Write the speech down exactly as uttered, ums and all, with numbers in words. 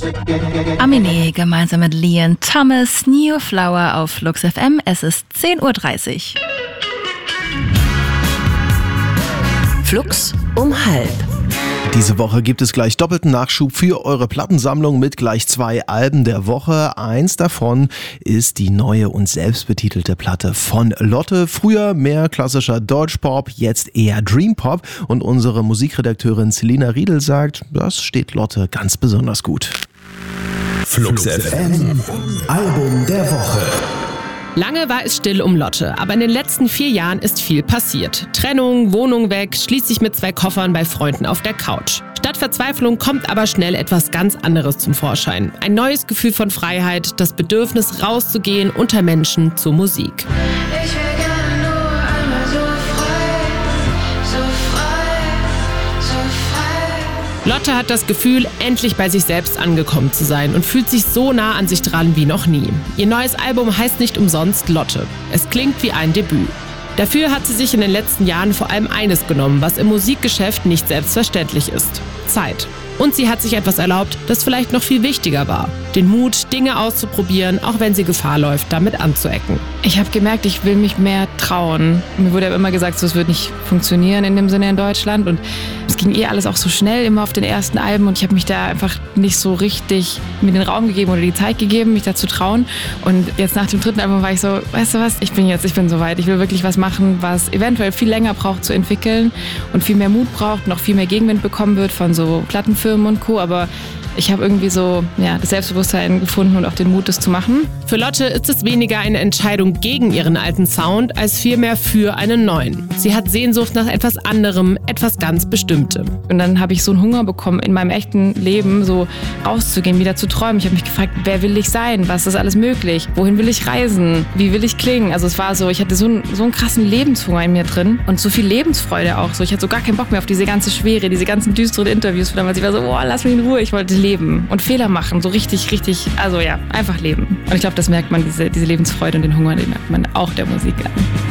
Aminé gemeinsam mit Liam Thomas, New Flower auf Flux F M. Es ist zehn Uhr dreißig. Flux um halb. Diese Woche gibt es gleich doppelten Nachschub für eure Plattensammlung mit gleich zwei Alben der Woche. Eins davon ist die neue und selbstbetitelte Platte von Lotte. Früher mehr klassischer Deutschpop, jetzt eher Dreampop. Und unsere Musikredakteurin Selina Riedel sagt, das steht Lotte ganz besonders gut. Flux F M, Album der Woche. Lange war es still um Lotte, aber in den letzten vier Jahren ist viel passiert. Trennung, Wohnung weg, schließlich mit zwei Koffern bei Freunden auf der Couch. Statt Verzweiflung kommt aber schnell etwas ganz anderes zum Vorschein. Ein neues Gefühl von Freiheit, das Bedürfnis rauszugehen unter Menschen zur Musik. Ich will gerne nur einmal so frei, so frei, so frei. Lotte hat das Gefühl, endlich bei sich selbst angekommen zu sein und fühlt sich so nah an sich dran wie noch nie. Ihr neues Album heißt nicht umsonst Lotte. Es klingt wie ein Debüt. Dafür hat sie sich in den letzten Jahren vor allem eines genommen, was im Musikgeschäft nicht selbstverständlich ist: Zeit. Und sie hat sich etwas erlaubt, das vielleicht noch viel wichtiger war: Den Mut, Dinge auszuprobieren, auch wenn sie Gefahr läuft, damit anzuecken. Ich habe gemerkt, ich will mich mehr trauen. Mir wurde ja immer gesagt, so, es wird nicht funktionieren in dem Sinne in Deutschland. Und es ging eh alles auch so schnell, immer auf den ersten Alben. Und ich habe mich da einfach nicht so richtig mir den Raum gegeben oder die Zeit gegeben, mich da zu trauen. Und jetzt nach dem dritten Album war ich so, weißt du was, ich bin jetzt, ich bin soweit. Ich will wirklich was machen, was eventuell viel länger braucht zu entwickeln und viel mehr Mut braucht, noch viel mehr Gegenwind bekommen wird von so Plattenfirmen und Co., aber ich habe irgendwie so ja, das Selbstbewusstsein gefunden und auch den Mut, das zu machen. Für Lotte ist es weniger eine Entscheidung gegen ihren alten Sound, als vielmehr für einen neuen. Sie hat Sehnsucht nach etwas anderem, etwas ganz Bestimmtem. Und dann habe ich so einen Hunger bekommen, in meinem echten Leben so rauszugehen, wieder zu träumen. Ich habe mich gefragt, wer will ich sein? Was ist alles möglich? Wohin will ich reisen? Wie will ich klingen? Also es war so, ich hatte so einen, so einen krassen Lebenshunger in mir drin und so viel Lebensfreude auch. So, ich hatte so gar keinen Bock mehr auf diese ganze Schwere, diese ganzen düsteren Interviews von damals. Ich war so, boah, lass mich in Ruhe. Ich wollte leben und Fehler machen, so richtig, richtig, also ja, einfach leben. Und ich glaube, das merkt man, diese, diese Lebensfreude und den Hunger, den merkt man auch der Musik an.